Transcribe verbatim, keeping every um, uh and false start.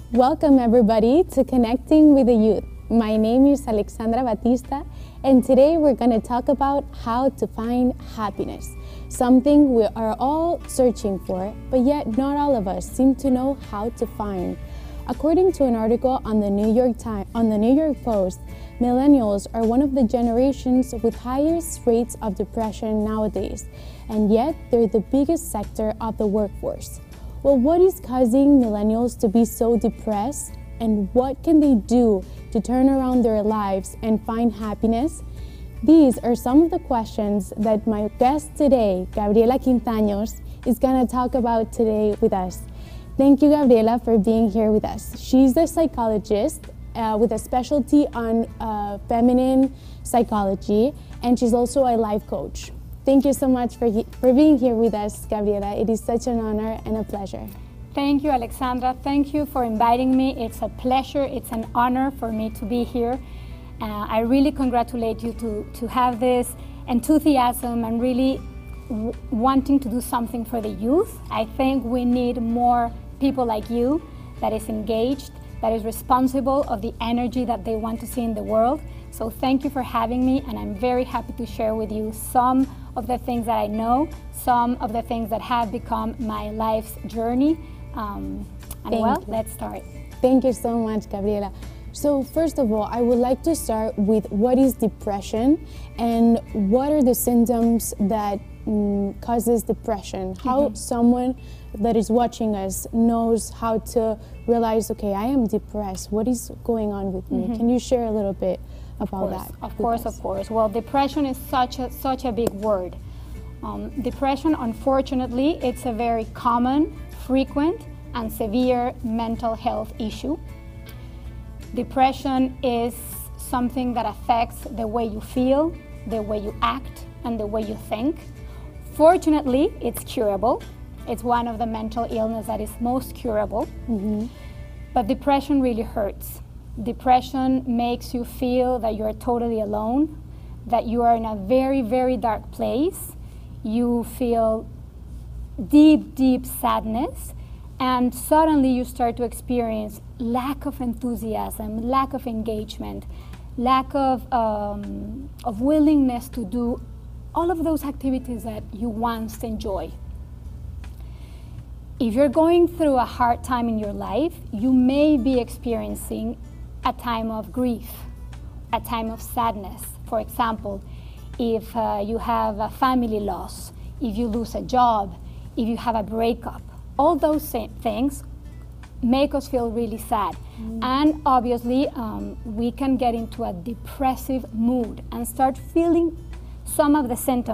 Welcome everybody to Connecting with the Youth. My name is Alexandra Batista, and today we're going to talk about how to find happiness, something we are all searching for, but yet not all of us seem to know how to find. According to an article on the New York Times, on the New York Post, millennials are one of the generations with highest rates of depression nowadays, and yet they're the biggest sector of the workforce. Well, what is causing millennials to be so depressed, and what can they do to turn around their lives and find happiness? These are some of the questions that my guest today, Gabriela Quintaños, is going to talk about today with us. Thank you, Gabriela, for being here with us. She's a psychologist uh, with a specialty on uh, feminine psychology, and she's also a life coach. Thank you so much for, for being here with us, Gabriela. It is such an honor and a pleasure. Thank you, Alexandra. Thank you for inviting me. It's a pleasure. It's an honor for me to be here. Uh, I really congratulate you to, to have this enthusiasm and really w wanting to do something for the youth. I think we need more people like you that is engaged, that is responsible of the energy that they want to see in the world. So thank you for having me, and I'm very happy to share with you some of the things that I know, some of the things that have become my life's journey. Um, and Thank well, you. let's start. Thank you so much, Gabriela. So first of all, I would like to start with what is depression and what are the symptoms that mm, causes depression? How mm-hmm. someone that is watching us knows how to realize, okay, I am depressed. What is going on with me? Mm-hmm. Can you share a little bit about that? Of course, of course. Well, depression is such a, such a big word. Um, depression, unfortunately, it's a very common, frequent, and severe mental health issue. Depression is something that affects the way you feel, the way you act, and the way you think. Fortunately, it's curable. It's one of the mental illness that is most curable. Mm-hmm. But depression really hurts. Depression makes you feel that you're totally alone, that you are in a very, very dark place. You feel deep, deep sadness, and suddenly you start to experience lack of enthusiasm, lack of engagement, lack of, um, of willingness to do all of those activities that you once enjoyed. If you're going through a hard time in your life, you may be experiencing a time of grief, a time of sadness. For example, if uh, you have a family loss, if you lose a job, if you have a breakup, all those same things make us feel really sad. Mm. And obviously, um, we can get into a depressive mood and start feeling some of the symptoms